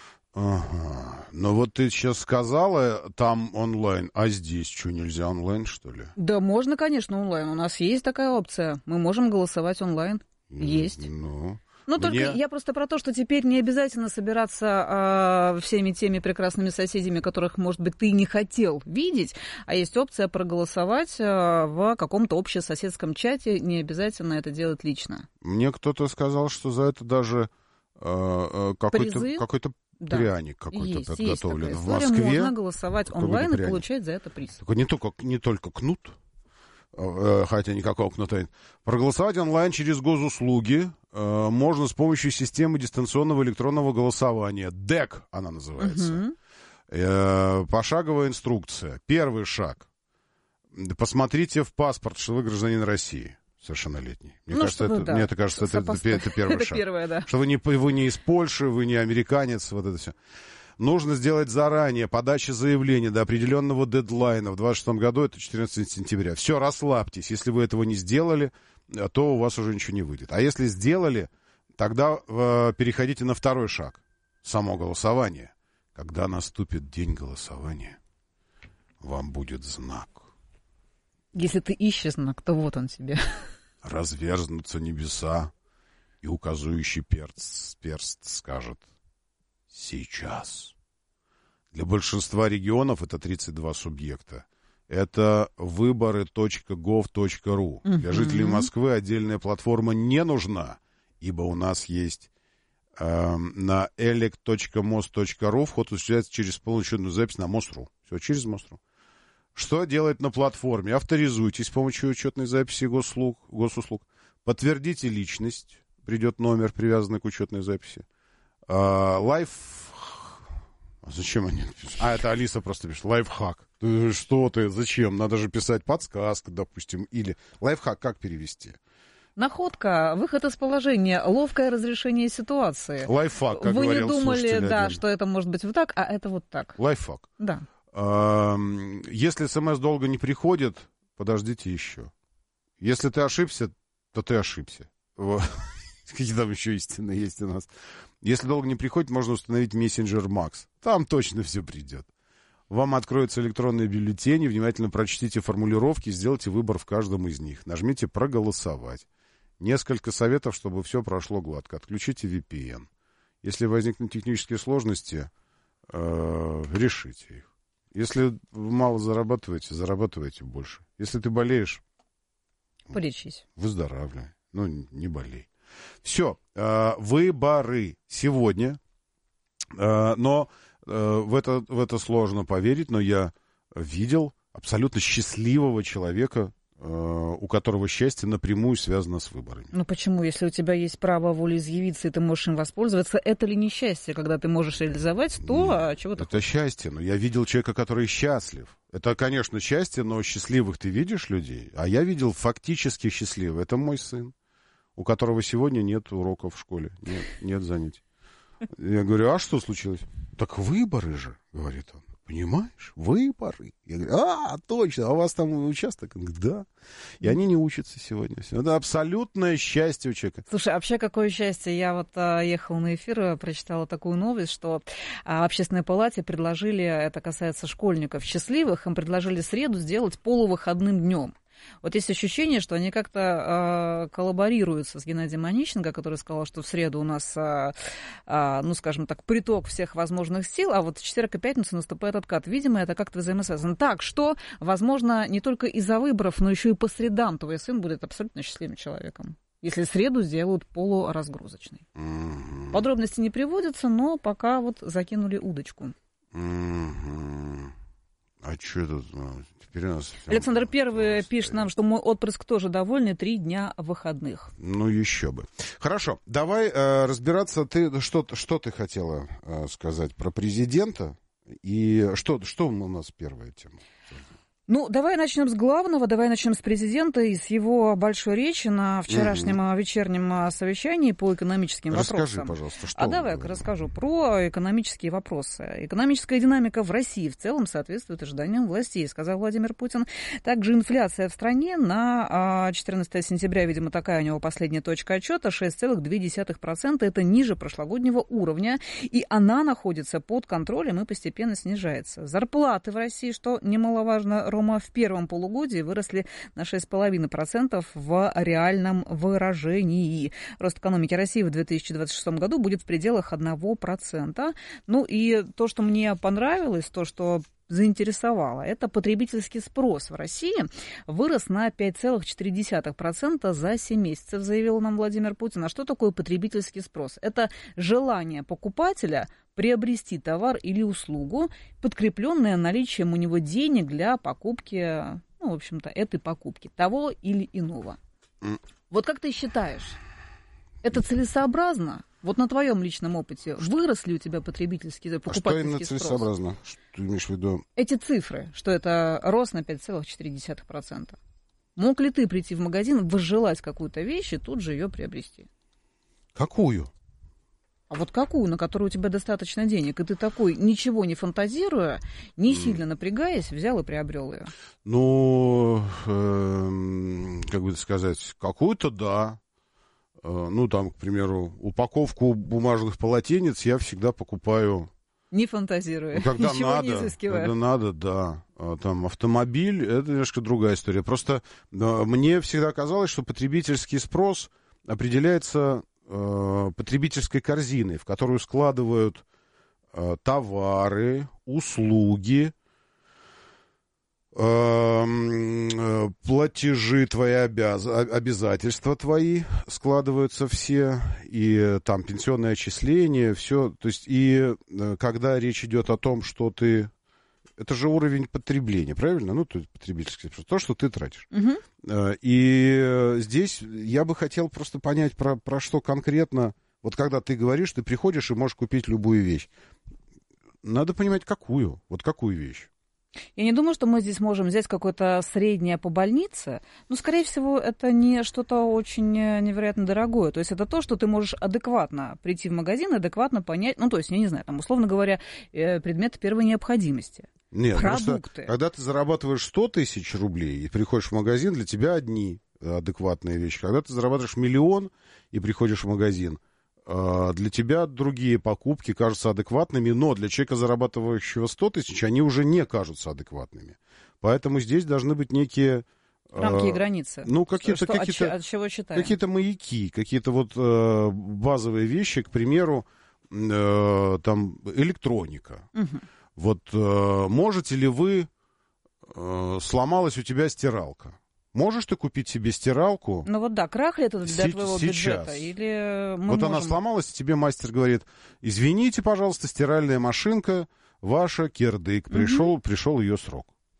Ага. Но вот ты сейчас сказала, там онлайн, а здесь что, нельзя онлайн, что ли? Да можно, конечно, онлайн. У нас есть такая опция. Мы можем голосовать онлайн. Есть. Ну, только я просто про то, что теперь не обязательно собираться всеми теми прекрасными соседями, которых, может быть, ты не хотел видеть, а есть опция проголосовать в каком-то общесоседском чате, не обязательно это делать лично. Мне кто-то сказал, что за это даже какой-то пряник какой-то подготовлен в Москве. Можно голосовать онлайн и получать за это приз. Только не только кнут, хотя никакого кнута нет. Проголосовать онлайн через госуслуги можно с помощью системы дистанционного электронного голосования. ДЭК она называется. Пошаговая инструкция. Первый шаг. Посмотрите в паспорт, что вы гражданин России. Совершеннолетний. Мне кажется, это первый шаг. Первое, да. Что вы не из Польши, вы не американец, вот это все. Нужно сделать заранее подача заявления до определенного дедлайна. В 2026 году это 14 сентября. Все, расслабьтесь. Если вы этого не сделали, то у вас уже ничего не выйдет. А если сделали, тогда переходите на второй шаг. Само голосование. Когда наступит день голосования, вам будет знак. Если ты ищешь знак, то вот он тебе. Разверзнутся небеса, и указующий перст скажет: сейчас. Для большинства регионов, это 32 субъекта, это выборы.gov.ru. Для жителей Москвы отдельная платформа не нужна, ибо у нас есть на elect.most.ru вход осуществляется через полноучетную запись на Мост.ру. Все, через Мост.ру. Что делать на платформе? Авторизуйтесь с помощью учетной записи госуслуг. Подтвердите личность. Придет номер, привязанный к учетной записи. Зачем они пишут? Это Алиса просто пишет. Лайфхак. Что ты? Зачем? Надо же писать подсказка, допустим. Или лайфхак как перевести? Находка, выход из положения, ловкое разрешение ситуации. Лайфхак, как вы говорил не думали, да, что это может быть вот так, а это вот так. Лайфхак. Да. Если СМС долго не приходит, подождите еще. Если ты ошибся, то ты ошибся. Какие там еще истины есть у нас. Если долго не приходит, можно установить мессенджер Макс. Там точно все придет. Вам откроются электронные бюллетени, внимательно прочтите формулировки, сделайте выбор в каждом из них. Нажмите «Проголосовать». Несколько советов, чтобы все прошло гладко. Отключите VPN. Если возникнут технические сложности, решите их. Если вы мало зарабатывайте больше. Если ты болеешь, полечись. Выздоравливай. Не болей. Все, выборы сегодня, но в это сложно поверить, но я видел абсолютно счастливого человека у которого счастье напрямую связано с выборами. Ну почему? Если у тебя есть право волеизъявиться, и ты можешь им воспользоваться, это ли не счастье, когда ты можешь реализовать то, чего ты... Это счастье, но я видел человека, который счастлив. Это, конечно, счастье, но счастливых ты видишь людей, а я видел фактически счастливых. Это мой сын, у которого сегодня нет уроков в школе, нет занятий. Я говорю, а что случилось? Так выборы же, говорит он. Понимаешь, выборы. Я говорю, точно, а у вас там участок? Он говорит, да. И они не учатся сегодня. Это абсолютное счастье у человека. Слушай, а вообще какое счастье. Я вот ехала на эфир, прочитала такую новость, что в Общественной палате предложили, это касается школьников счастливых, им предложили среду сделать полувыходным днем. Вот есть ощущение, что они как-то коллаборируются с Геннадием Онищенко, который сказал, что в среду у нас, ну, скажем так, приток всех возможных сил, а вот в четверг и пятницу наступает откат. Видимо, это как-то взаимосвязано. Так что, возможно, не только из-за выборов, но еще и по средам твой сын будет абсолютно счастливым человеком, если среду сделают полуразгрузочной. Подробности не приводятся, но пока вот закинули удочку. А что тут? Теперь у нас... Александр Первый пишет нам, что мой отпрыск тоже довольный, 3 дня выходных. Ну, еще бы. Хорошо, давай разбираться. Ты что ты хотела сказать про президента? И что у нас первая тема? Ну, давай начнем с главного, давай начнем с президента и с его большой речи на вчерашнем вечернем совещании по экономическим вопросам. Расскажи, пожалуйста, что он давай-ка расскажу про экономические вопросы. Экономическая динамика в России в целом соответствует ожиданиям властей, сказал Владимир Путин. Также инфляция в стране на 14 сентября, видимо, такая у него последняя точка отчета, 6,2%. Это ниже прошлогоднего уровня, и она находится под контролем и постепенно снижается. Зарплаты в России, что немаловажно, в первом полугодии выросли на 6,5% в реальном выражении. Рост экономики России в 2026 году будет в пределах 1%. Ну и то, что мне понравилось, то, что заинтересовало, это потребительский спрос в России вырос на 5,4% за 7 месяцев, заявил нам Владимир Путин. А что такое потребительский спрос? Это желание покупателя приобрести товар или услугу, подкрепленное наличием у него денег для покупки, ну, в общем-то, этой покупки, того или иного. Вот как ты считаешь, это целесообразно? Вот на твоем личном опыте вырос ли у тебя покупательский спрос? Что именно целесообразно? Что ты имеешь в виду? Эти цифры, что это рост на 5,4%. Мог ли ты прийти в магазин, возжелать какую-то вещь и тут же ее приобрести? Какую? А вот какую, на которую у тебя достаточно денег, и ты такой, ничего не фантазируя, не сильно напрягаясь, взял и приобрел ее? Ну, как бы сказать, какую-то да. Ну, там, к примеру, упаковку бумажных полотенец я всегда покупаю... Не фантазируя, когда ничего надо, не изыскивая. Когда надо, да. Там автомобиль, это немножко другая история. Просто мне всегда казалось, что потребительский спрос определяется потребительской корзиной, в которую складывают товары, услуги, платежи твои, обязательства твои складываются все, и там пенсионное отчисление, все. То есть, и когда речь идет о том, что ты... Это же уровень потребления, правильно? Ну, то есть потребительский спрос. То, что ты тратишь. И здесь я бы хотел просто понять, про что конкретно... Вот когда ты говоришь, ты приходишь и можешь купить любую вещь. Надо понимать, какую. Вот какую вещь. Я не думаю, что мы здесь можем взять какое-то среднее по больнице. Но, скорее всего, это не что-то очень невероятно дорогое. То есть это то, что ты можешь адекватно прийти в магазин, адекватно понять. Ну, то есть, я не знаю, там, условно говоря, предметы первой необходимости. Нет, продукты. Когда ты зарабатываешь 100 тысяч рублей и приходишь в магазин, для тебя одни адекватные вещи. Когда ты зарабатываешь 1 миллион и приходишь в магазин, для тебя другие покупки кажутся адекватными, но для человека, зарабатывающего 100 тысяч, они уже не кажутся адекватными. Поэтому здесь должны быть некие... рамки и границы. Ну, какие-то от чего считаем? Какие-то маяки, какие-то вот базовые вещи, к примеру, там, электроника. Вот можете ли вы... сломалась у тебя стиралка. Можешь ты купить себе стиралку? Ну вот да, крах ли это для твоего бюджета? Или мы вот она сломалась, и тебе мастер говорит, извините, пожалуйста, стиральная машинка ваша, кирдык, пришел ее срок.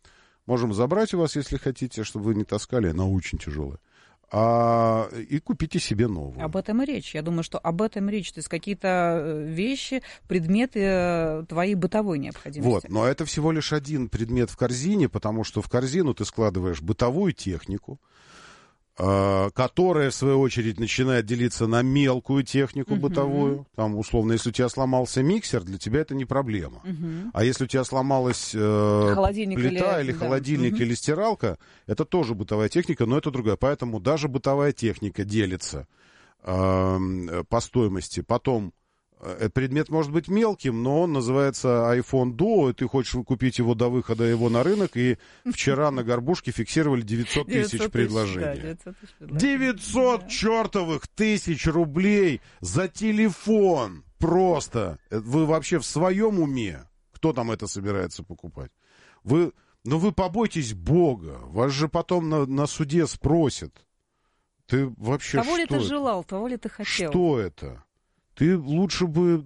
Можем забрать у вас, если хотите, чтобы вы не таскали, она очень тяжелая. И купите себе новую. Об этом и речь. Я думаю, что об этом и речь. То есть какие-то вещи, предметы твоей бытовой необходимости. Вот, но это всего лишь один предмет в корзине, потому что в корзину ты складываешь бытовую технику, которая, в свою очередь, начинает делиться на мелкую технику бытовую. Там, условно, если у тебя сломался миксер, для тебя это не проблема. А если у тебя сломалась плита или холодильник или стиралка, это тоже бытовая техника, но это другая. Поэтому даже бытовая техника делится по стоимости. Потом предмет может быть мелким, но он называется iPhone Duo, и ты хочешь купить его до выхода его на рынок, и вчера на горбушке фиксировали 900 тысяч предложений. 900 чертовых тысяч рублей за телефон! Просто! Вы вообще в своем уме? Кто там это собирается покупать? Вы побойтесь Бога, вас же потом на суде спросят. Ты вообще того ли ты желал, того ли ты хотел? Что это? Ты лучше бы,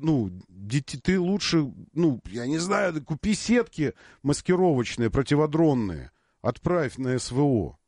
я не знаю, купи сетки маскировочные, противодронные, отправь на СВО.